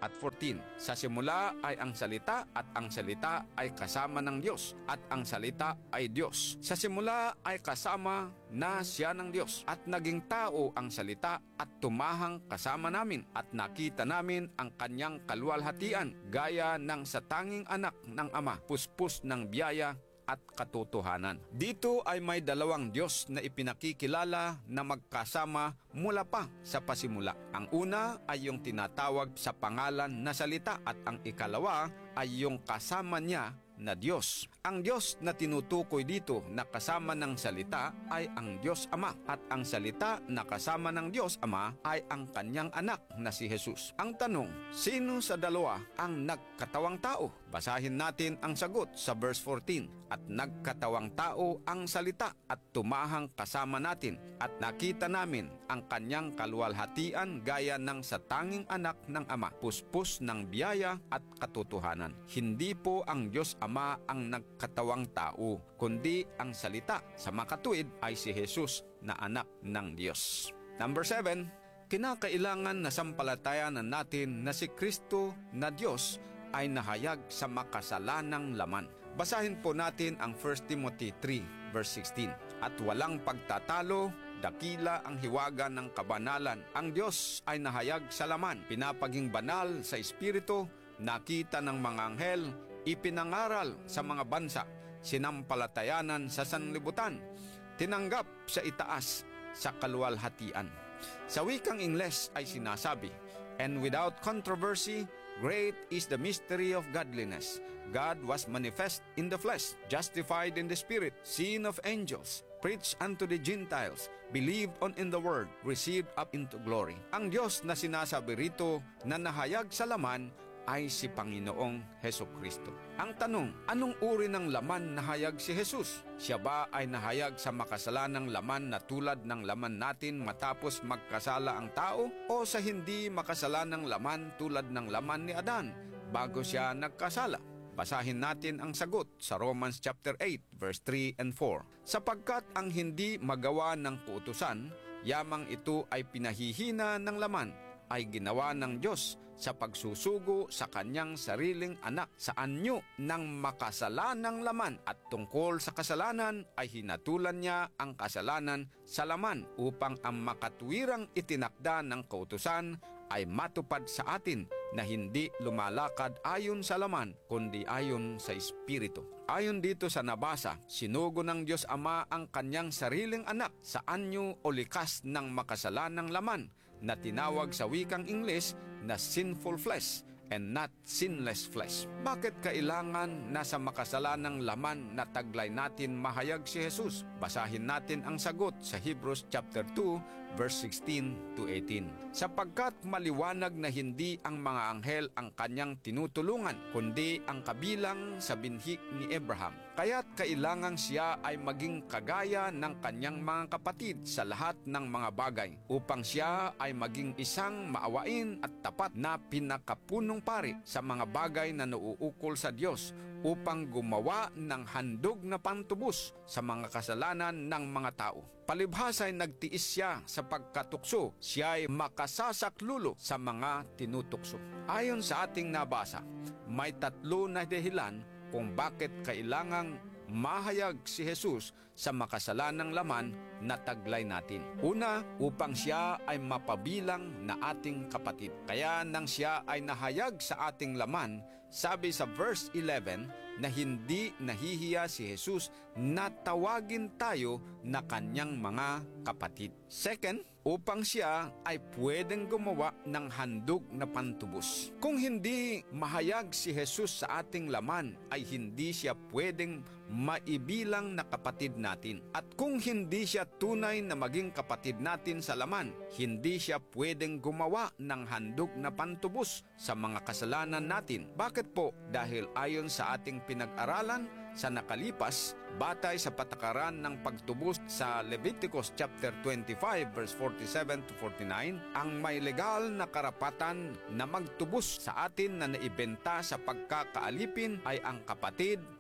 at 14. Sa simula ay ang salita at ang salita ay kasama ng Diyos at ang salita ay Diyos. Sa simula ay kasama na siya ng Diyos at naging tao ang salita at tumahang kasama namin at nakita namin ang kanyang kaluwalhatian gaya ng sa tanging anak ng Ama, puspos ng biyaya at katotohanan. Dito ay may dalawang Diyos na ipinakikilala na magkasama mula pa sa pasimula. Ang una ay yung tinatawag sa pangalan na salita at ang ikalawa ay yung kasama niya na Diyos. Ang Diyos na tinutukoy dito na kasama ng salita ay ang Diyos Ama at ang salita na kasama ng Diyos Ama ay ang kanyang anak na si Jesus. Ang tanong, sino sa dalawa ang nagkatawang tao? Basahin natin ang sagot sa verse 14. At nagkatawang tao ang salita at tumahang kasama natin at nakita namin ang kanyang kaluwalhatian gaya ng sa tanging anak ng Ama, puspos ng biyaya at katotohanan. Hindi po ang Diyos Ama ang nagkatawang tao, kundi ang salita. Sa makatuwid ay si Jesus na anak ng Diyos. Number 7, kinakailangan na sampalatayanan natin na si Kristo na Diyos ay nahayag sa makasalanang laman. Basahin po natin ang 1 Timothy 3 verse 16. At walang pagtatalo, dakila ang hiwaga ng kabanalan. Ang Diyos ay nahayag sa laman, pinapaging banal sa espiritu, nakita ng mga anghel, ipinangaral sa mga bansa, sinampalatayanan sa sanlibutan, tinanggap sa itaas sa kaluwalhatian. Sa wikang Ingles ay sinasabi, and without controversy, great is the mystery of godliness. God was manifest in the flesh, justified in the spirit, seen of angels, preached unto the Gentiles, believed on in the word, received up into glory. Ang Diyos na sinasabi rito na nahayag sa laman ay si Panginoong Hesukristo. Ang tanong, anong uri ng laman nahayag si Jesus? Siya ba ay nahayag sa makasalanang laman na tulad ng laman natin matapos magkasala ang tao? O sa hindi makasalanang laman tulad ng laman ni Adan bago siya nagkasala? Basahin natin ang sagot sa Romans chapter 8 verse 3 and 4. Sapagkat ang hindi magawa ng kautusan, yamang ito ay pinahihina ng laman, ay ginawa ng Diyos sa pagsusugo sa kanyang sariling anak sa anyo ng makasalanang laman at tungkol sa kasalanan ay hinatulan niya ang kasalanan sa laman upang ang makatuwirang itinakda ng kautusan ay matupad sa atin na hindi lumalakad ayon sa laman kundi ayon sa Espiritu. Ayon dito sa nabasa, sinugo ng Diyos Ama ang kanyang sariling anak sa anyo o likas ng makasalanang laman na tinawag sa wikang Ingles na sinful flesh and not sinless flesh. Bakit kailangan nasa makasalanang laman na taglay natin mahayag si Jesus? Basahin natin ang sagot sa Hebrews chapter 2 verse 16 to 18. Sapagkat maliwanag na hindi ang mga anghel ang kanyang tinutulungan, kundi ang kabilang sa binhi ni Abraham. Kaya't kailangang siya ay maging kagaya ng kanyang mga kapatid sa lahat ng mga bagay, upang siya ay maging isang maawain at tapat na pinakapunong pari sa mga bagay na nauukol sa Diyos, upang gumawa ng handog na pantubos sa mga kasalanan ng mga tao. Palibhas ay nagtiis siya sa pagkatukso, siya ay makasasaklulo sa mga tinutukso. Ayon sa ating nabasa, may tatlo na dahilan kung bakit kailangang mahayag si Jesus sa makasalanang laman na taglay natin. Una, upang siya ay mapabilang na ating kapatid. Kaya nang siya ay nahayag sa ating laman, sabi sa verse 11 na hindi nahihiya si Jesus na tawagin tayo na kanyang mga kapatid. Second, upang siya ay pwedeng gumawa ng handog na pantubos. Kung hindi mahayag si Jesus sa ating laman, ay hindi siya pwedeng maibilang na kapatid natin. At kung hindi siya tunay na maging kapatid natin sa laman, hindi siya pwedeng gumawa ng handog na pantubos sa mga kasalanan natin. Bakit po? Dahil ayon sa ating pinag-aralan sa nakalipas, batay sa patakaran ng pagtubos sa Leviticus chapter 25 verse 47 to 49, ang may legal na karapatan na magtubos sa atin na naibenta sa pagkakaalipin ay ang kapatid,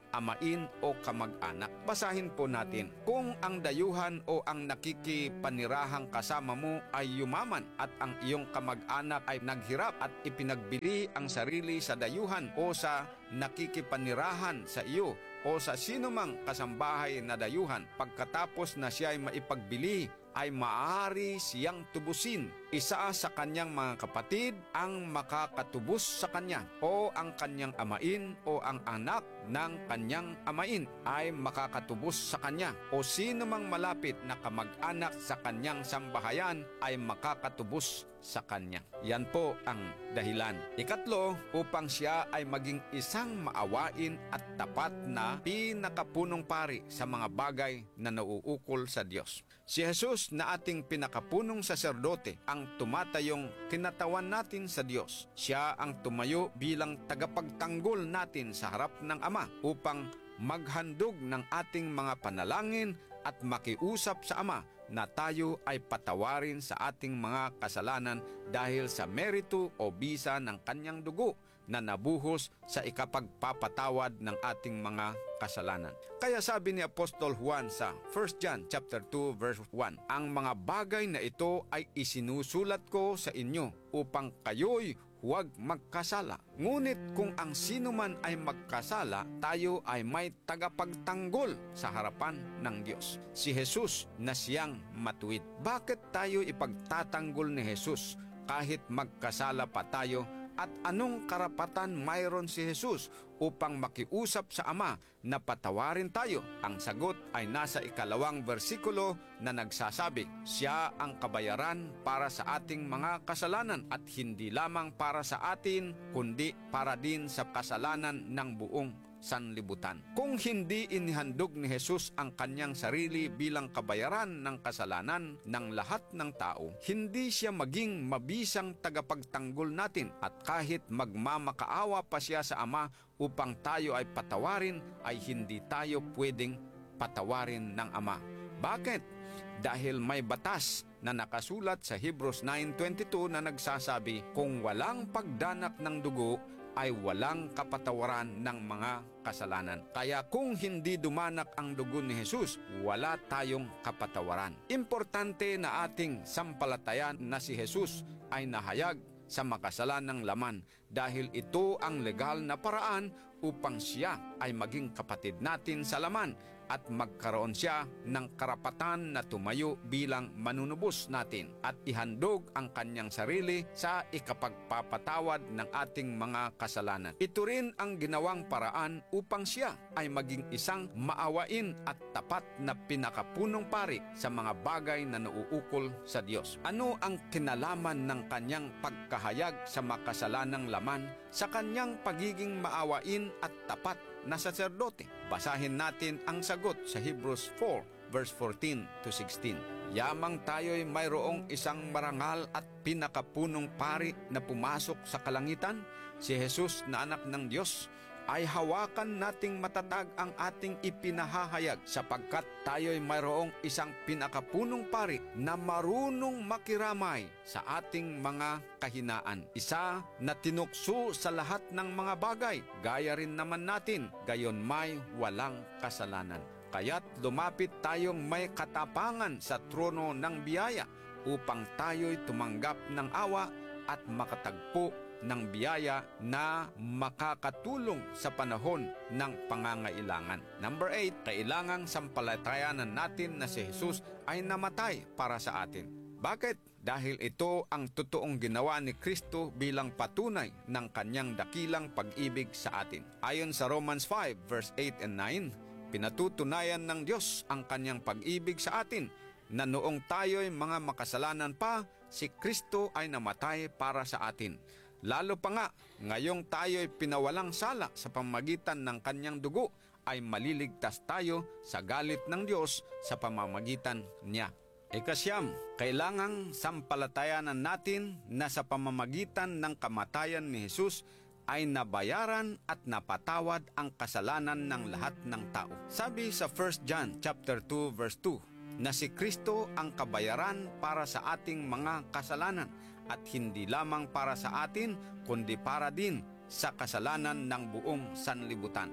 amain o kamag-anak. Basahin po natin. Kung ang dayuhan o ang nakikipanirahang kasama mo ay yumaman at ang iyong kamag-anak ay naghirap at ipinagbili ang sarili sa dayuhan o sa nakikipanirahan sa iyo o sa sinumang kasambahay na dayuhan, pagkatapos na siya ay maipagbili, ay maaari siyang tubusin isa sa kanyang mga kapatid ang makakatubos sa kanya, o ang kanyang amain o ang anak ng kanyang amain ay makakatubos sa kanya, o sino mang malapit na kamag-anak sa kanyang sambahayan ay makakatubos sa kanya. Yan po ang dahilan. Ikatlo, upang siya ay maging isang maawain at tapat na pinakapunong pari sa mga bagay na nauukol sa Diyos. Si Jesus na ating pinakapunong saserdote ang tumatayong kinatawan natin sa Diyos. Siya ang tumayo bilang tagapagtanggol natin sa harap ng Ama upang maghandog ng ating mga panalangin at makiusap sa Ama na tayo ay patawarin sa ating mga kasalanan dahil sa merito o bisa ng kanyang dugo na nabuhos sa ikapagpapatawad ng ating mga kasalanan. Kaya sabi ni Apostol Juan sa 1 John chapter 2 verse 1, ang mga bagay na ito ay isinusulat ko sa inyo upang kayo'y huwag magkasala. Ngunit kung ang sino man ay magkasala, tayo ay may tagapagtanggol sa harapan ng Diyos, si Jesus na siyang matuwid. Bakit tayo ipagtatanggol ni Jesus kahit magkasala pa tayo? At anong karapatan mayroon si Jesus upang makiusap sa Ama na patawarin tayo? Ang sagot ay nasa 2 versikulo na nagsasabi, siya ang kabayaran para sa ating mga kasalanan at hindi lamang para sa atin kundi para din sa kasalanan ng buong sanlibutan. Kung hindi inihandog ni Jesus ang kanyang sarili bilang kabayaran ng kasalanan ng lahat ng tao, hindi siya maging mabisang tagapagtanggol natin, at kahit magmamakaawa pa siya sa Ama upang tayo ay patawarin, ay hindi tayo pwedeng patawarin ng Ama. Bakit? Dahil may batas na nakasulat sa Hebrews 9:22 na nagsasabi, kung walang pagdanak ng dugo, ay walang kapatawaran ng mga kasalanan. Kaya kung hindi dumanak ang dugo ni Jesus, wala tayong kapatawaran. Importante na ating sampalatayan na si Jesus ay nahayag sa makasalanang laman dahil ito ang legal na paraan upang siya ay maging kapatid natin sa laman at magkaroon siya ng karapatan na tumayo bilang manunubos natin at ihandog ang kanyang sarili sa ikapagpapatawad ng ating mga kasalanan. Ito rin ang ginawang paraan upang siya ay maging isang maawain at tapat na pinakapunong pari sa mga bagay na nauukol sa Diyos. Ano ang kinalaman ng kanyang pagkahayag sa makasalanang laman sa kanyang pagiging maawain at tapat na saserdote? Basahin natin ang sagot sa Hebrews 4 verse 14 to 16. Yamang tayo'y mayroong isang marangal at pinakapunong pari na pumasok sa kalangitan, si Jesus na anak ng Diyos, ay hawakan nating matatag ang ating ipinahahayag sapagkat tayo'y mayroong isang pinakapunong pari na marunong makiramay sa ating mga kahinaan. Isa na tinukso sa lahat ng mga bagay, gaya rin naman natin, gayon may walang kasalanan. Kaya't lumapit tayong may katapangan sa trono ng biyaya upang tayo'y tumanggap ng awa at makatagpo ng biyaya na makakatulong sa panahon ng pangangailangan. Number 8, kailangang sampalatayanan natin na si Jesus ay namatay para sa atin. Bakit? Dahil ito ang totoong ginawa ni Kristo bilang patunay ng kanyang dakilang pag-ibig sa atin. Ayon sa Romans 5 verse 8 and 9, pinatutunayan ng Diyos ang kanyang pag-ibig sa atin na noong tayo'y mga makasalanan pa, si Kristo ay namatay para sa atin. Lalo pa nga, ngayong tayo'y pinawalang sala sa pamamagitan ng kanyang dugo, ay maliligtas tayo sa galit ng Diyos sa pamamagitan niya. Ikasyam, kailangang sampalatayanan natin na sa pamamagitan ng kamatayan ni Jesus ay nabayaran at napatawad ang kasalanan ng lahat ng tao. Sabi sa 1 John chapter 2 verse 2, na si Kristo ang kabayaran para sa ating mga kasalanan, at hindi lamang para sa atin, kundi para din sa kasalanan ng buong sanlibutan.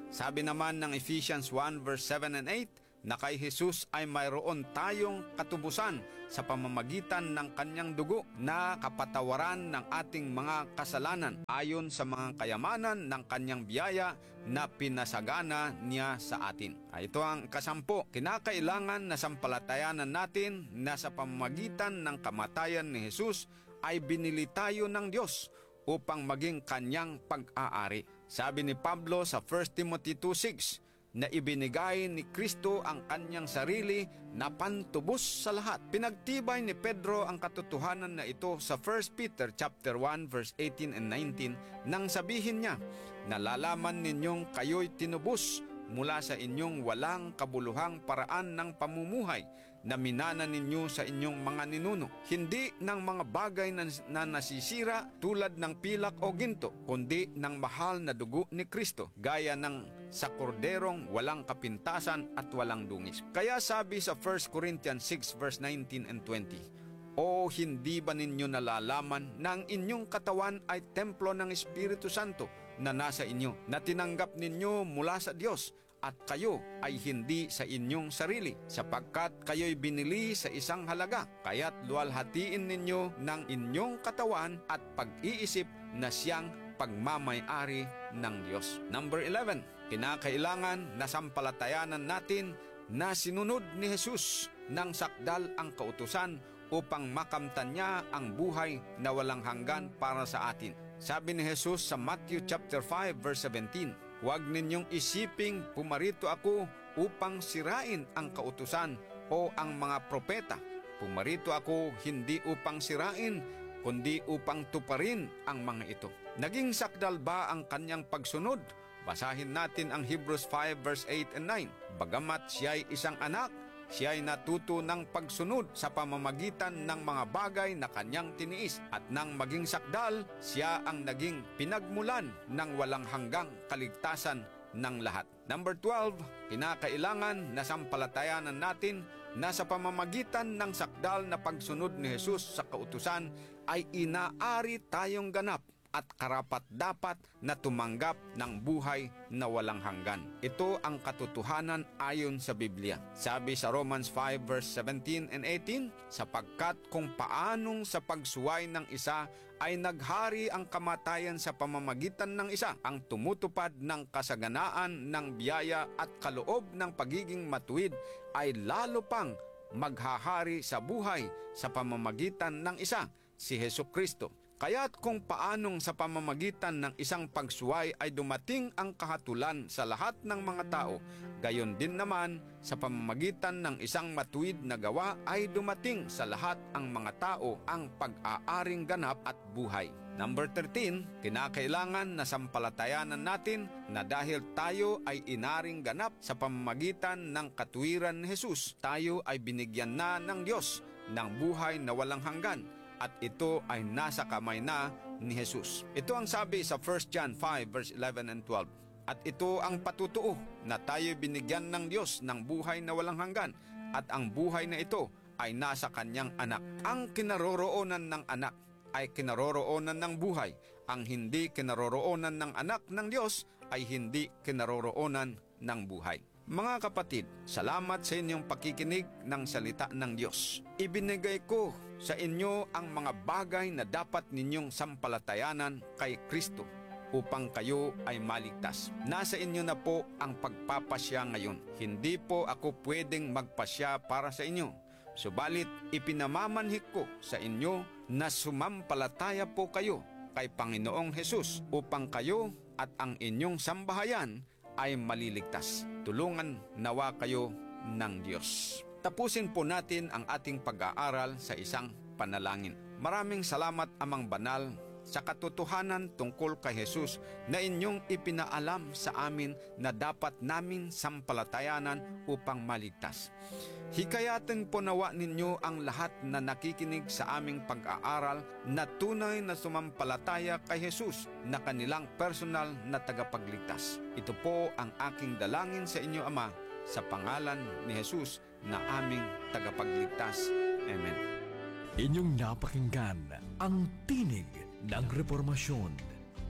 Sabi naman ng Ephesians 1 verse 7 and 8, na kay Jesus ay mayroon tayong katubusan sa pamamagitan ng kanyang dugo na kapatawaran ng ating mga kasalanan ayon sa mga kayamanan ng kanyang biyaya na pinasagana niya sa atin. Ito ang kasampu. Kinakailangan na sampalatayanan natin na sa pamamagitan ng kamatayan ni Jesus ay binili tayo ng Diyos upang maging kanyang pag-aari. Sabi ni Pablo sa 1 Timothy 2:6, na ibinigay ni Kristo ang kanyang sarili na pantubos sa lahat. Pinagtibay ni Pedro ang katotohanan na ito sa 1 Peter chapter 1 verse 18 and 19 nang sabihin niya, nalalaman ninyong kayo'y tinubos mula sa inyong walang kabuluhang paraan ng pamumuhay na minana ninyo sa inyong mga ninuno. Hindi ng mga bagay na nasisira tulad ng pilak o ginto, kundi ng mahal na dugo ni Kristo, gaya ng sa korderong walang kapintasan at walang dungis. Kaya sabi sa 1 Corinthians 6 verse 19 and 20, o hindi ba ninyo nalalaman na ang inyong katawan ay templo ng Espiritu Santo na nasa inyo, na tinanggap ninyo mula sa Diyos, at kayo ay hindi sa inyong sarili, sapagkat kayo'y binili sa isang halaga, kaya't luwalhatiin ninyo ng inyong katawan at pag-iisip na siyang pagmamay-ari ng Diyos. Number 11, kinakailangan na sampalatayanan natin na sinunod ni Jesus ng sakdal ang kautusan upang makamtan niya ang buhay na walang hanggan para sa atin. Sabi ni Jesus sa Matthew chapter 5 verse 17, huwag ninyong isiping pumarito ako upang sirain ang kautusan o ang mga propeta. Pumarito ako hindi upang sirain, kundi upang tuparin ang mga ito. Naging sakdal ba ang kanyang pagsunod? Basahin natin ang Hebrews 5 verse 8 and 9. Bagamat siya'y isang anak, siya'y natuto ng pagsunod sa pamamagitan ng mga bagay na kanyang tiniis, at nang maging sakdal, siya ang naging pinagmulan ng walang hanggang kaligtasan ng lahat. Number 12, kinakailangan na sampalatayanan natin na sa pamamagitan ng sakdal na pagsunod ni Jesus sa kautusan ay inaari tayong ganap at karapat-dapat na tumanggap ng buhay na walang hanggan. Ito ang katotohanan ayon sa Biblia. Sabi sa Romans 5 verse 17 and 18, sapagkat kung paanong sa pagsuway ng isa ay naghari ang kamatayan sa pamamagitan ng isa, ang tumutupad ng kasaganaan ng biyaya at kaloob ng pagiging matuwid ay lalo pang maghahari sa buhay sa pamamagitan ng isa, si Hesukristo. Kaya't kung paanong sa pamamagitan ng isang pagsuway ay dumating ang kahatulan sa lahat ng mga tao, gayon din naman sa pamamagitan ng isang matuwid na gawa ay dumating sa lahat ang mga tao ang pag-aaring ganap at buhay. Number 13, kinakailangan na sampalatayanan natin na dahil tayo ay inaring ganap sa pamamagitan ng katuwiran ni Jesus, tayo ay binigyan na ng Diyos ng buhay na walang hanggan, at ito ay nasa kamay na ni Jesus. Ito ang sabi sa 1 John 5 verse 11 and 12. At ito ang patutuo na tayo binigyan ng Diyos ng buhay na walang hanggan, at ang buhay na ito ay nasa kanyang anak. Ang kinaroroonan ng anak ay kinaroroonan ng buhay. Ang hindi kinaroroonan ng anak ng Diyos ay hindi kinaroroonan ng buhay. Mga kapatid, salamat sa inyong pakikinig ng salita ng Diyos. Ibinigay ko sa inyo ang mga bagay na dapat ninyong sampalatayanan kay Kristo upang kayo ay maligtas. Nasa inyo na po ang pagpapasya ngayon. Hindi po ako pwedeng magpasya para sa inyo. Subalit ipinamamanhik ko sa inyo na sumampalataya po kayo kay Panginoong Hesus upang kayo at ang inyong sambahayan ay maliligtas. Tulungan nawa kayo ng Diyos. Tapusin po natin ang ating pag-aaral sa isang panalangin. Maraming salamat, Amang Banal, sa katotohanan tungkol kay Jesus na inyong ipinaalam sa amin na dapat namin sampalatayanan upang maligtas. Hikayatin po nawa ninyo ang lahat na nakikinig sa aming pag-aaral na tunay na sumampalataya kay Jesus na kanilang personal na tagapagligtas. Ito po ang aking dalangin sa inyo, Ama, sa pangalan ni Jesus na aming tagapagligtas. Amen. Inyong napakinggan ang Tinig ng Reformasyon.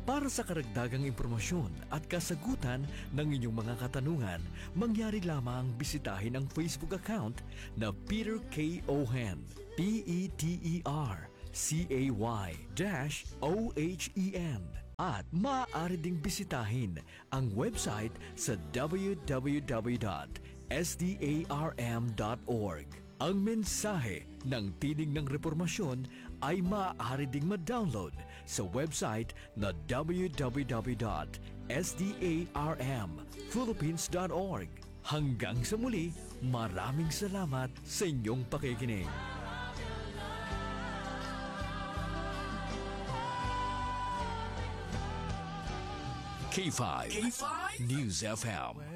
Para sa karagdagang impormasyon at kasagutan ng inyong mga katanungan, mangyari lamang bisitahin ang Facebook account na Peter K. Ohen, PeterCay-OHEN. At maaari ding bisitahin ang website sa www.sdarm.org. Ang mensahe ng Tinig ng Reformasyon ay maaari ding ma-download sa website na www.sdarmphilippines.org. Hanggang sa muli, maraming salamat sa inyong pakikinig. K5 News FM.